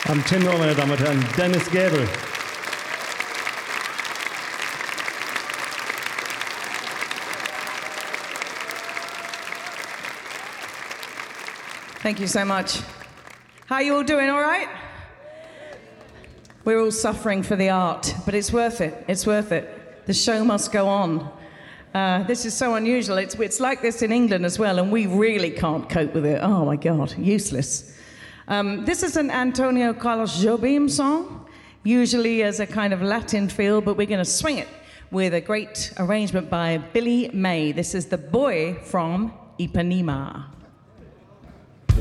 Am Tenor, meine Damen und Herren, Dennis Gäbel. Thank you so much. How are you all doing, all right? We're all suffering for the art, but it's worth it. It's worth it. The show must go on. This is so unusual. It's like this in England as well, and we really can't cope with it. Oh my God, useless. This is an Antonio Carlos Jobim song, usually as a kind of Latin feel, but we're going to swing it with a great arrangement by Billy May. This is The Boy from Ipanema.